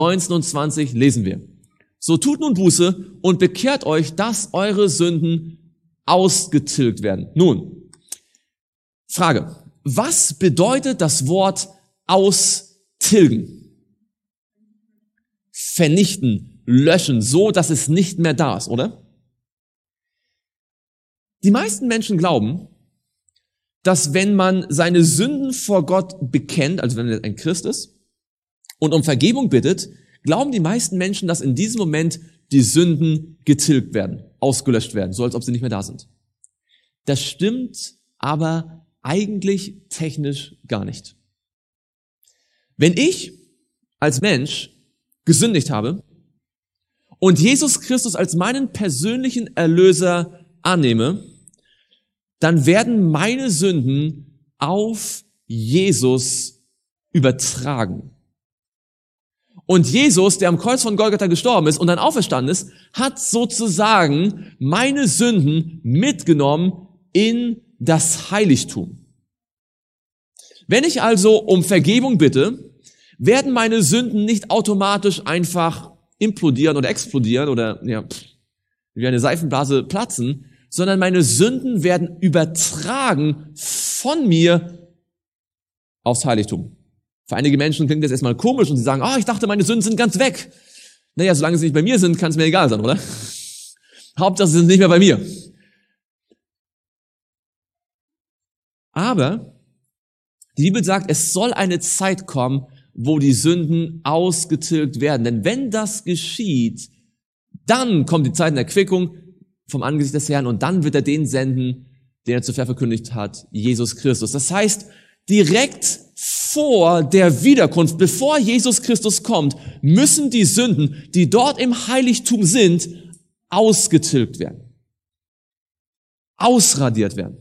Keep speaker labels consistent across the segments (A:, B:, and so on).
A: 19 und 20 lesen wir. So tut nun Buße und bekehrt euch, dass eure Sünden ausgetilgt werden. Nun, Frage. Was bedeutet das Wort austilgen? Vernichten, löschen, so dass es nicht mehr da ist, oder? Die meisten Menschen glauben, dass wenn man seine Sünden vor Gott bekennt, also wenn er ein Christ ist, und um Vergebung bittet, glauben die meisten Menschen, dass in diesem Moment die Sünden getilgt werden, ausgelöscht werden, so als ob sie nicht mehr da sind. Das stimmt aber eigentlich technisch gar nicht. Wenn ich als Mensch gesündigt habe und Jesus Christus als meinen persönlichen Erlöser annehme, dann werden meine Sünden auf Jesus übertragen. Und Jesus, der am Kreuz von Golgatha gestorben ist und dann auferstanden ist, hat sozusagen meine Sünden mitgenommen in das Heiligtum. Wenn ich also um Vergebung bitte, werden meine Sünden nicht automatisch einfach implodieren oder explodieren oder wie eine Seifenblase platzen, sondern meine Sünden werden übertragen von mir aufs Heiligtum. Für einige Menschen klingt das erstmal komisch und sie sagen, ich dachte, meine Sünden sind ganz weg. Naja, solange sie nicht bei mir sind, kann es mir egal sein, oder? Hauptsache, sie sind nicht mehr bei mir. Aber die Bibel sagt, es soll eine Zeit kommen, wo die Sünden ausgetilgt werden. Denn wenn das geschieht, dann kommt die Zeit der Erquickung vom Angesicht des Herrn und dann wird er den senden, den er zuvor verkündigt hat, Jesus Christus. Das heißt, direkt vor der Wiederkunft, bevor Jesus Christus kommt, müssen die Sünden, die dort im Heiligtum sind, ausgetilgt werden. Ausradiert werden.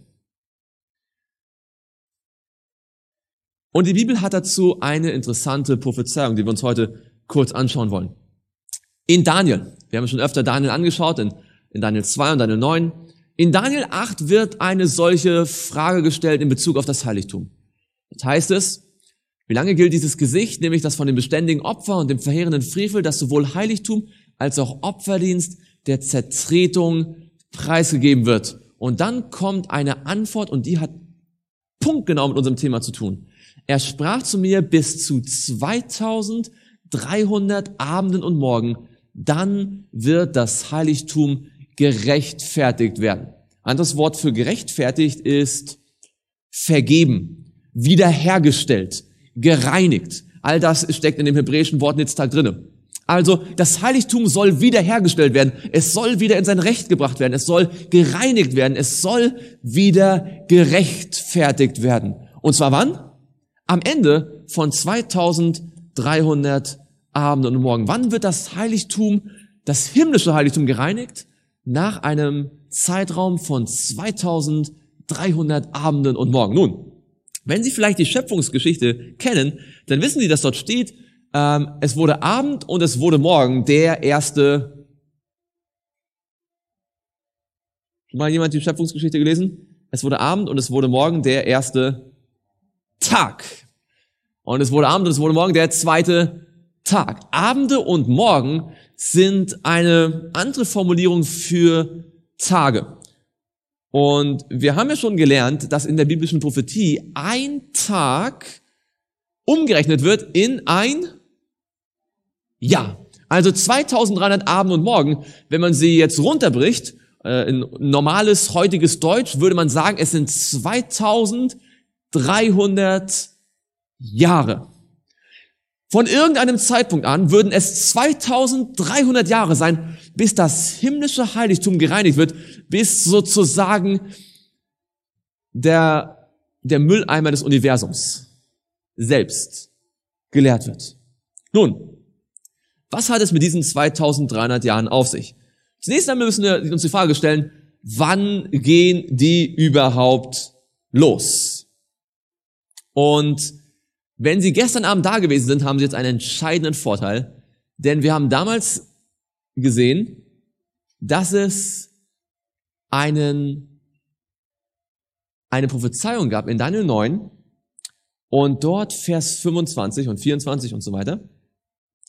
A: Und die Bibel hat dazu eine interessante Prophezeiung, die wir uns heute kurz anschauen wollen. In Daniel, wir haben schon öfter Daniel angeschaut, in Daniel 2 und Daniel 9. In Daniel 8 wird eine solche Frage gestellt in Bezug auf das Heiligtum. Jetzt heißt es, wie lange gilt dieses Gesicht, nämlich das von dem beständigen Opfer und dem verheerenden Frevel, das sowohl Heiligtum als auch Opferdienst der Zertretung preisgegeben wird. Und dann kommt eine Antwort und die hat punktgenau mit unserem Thema zu tun. Er sprach zu mir bis zu 2300 Abenden und Morgen, dann wird das Heiligtum gerechtfertigt werden. Anderes Wort für gerechtfertigt ist vergeben, wiederhergestellt, gereinigt. All das steckt in dem hebräischen Wort Nitztag drinne. Also das Heiligtum soll wiederhergestellt werden. Es soll wieder in sein Recht gebracht werden. Es soll gereinigt werden. Es soll wieder gerechtfertigt werden. Und zwar wann? Am Ende von 2300 Abenden und Morgen. Wann wird das Heiligtum, das himmlische Heiligtum gereinigt? Nach einem Zeitraum von 2300 Abenden und Morgen. Nun, wenn Sie vielleicht die Schöpfungsgeschichte kennen, dann wissen Sie, dass dort steht, es wurde Abend und es wurde Morgen, der erste. Schon mal jemand die Schöpfungsgeschichte gelesen? Es wurde Abend und es wurde Morgen, der erste Tag. Und es wurde Abend und es wurde Morgen, der zweite Tag. Abende und Morgen sind eine andere Formulierung für Tage. Und wir haben ja schon gelernt, dass in der biblischen Prophetie ein Tag umgerechnet wird in ein Jahr. Also 2300 Abend und Morgen, wenn man sie jetzt runterbricht, in normales, heutiges Deutsch, würde man sagen, es sind 2300 Jahre. Von irgendeinem Zeitpunkt an würden es 2300 Jahre sein, bis das himmlische Heiligtum gereinigt wird, bis sozusagen der Mülleimer des Universums selbst geleert wird. Nun, was hat es mit diesen 2300 Jahren auf sich? Zunächst einmal müssen wir uns die Frage stellen, wann gehen die überhaupt los? Und wenn Sie gestern Abend da gewesen sind, haben Sie jetzt einen entscheidenden Vorteil, denn wir haben damals gesehen, dass es eine Prophezeiung gab in Daniel 9 und dort Vers 25 und 24 und so weiter.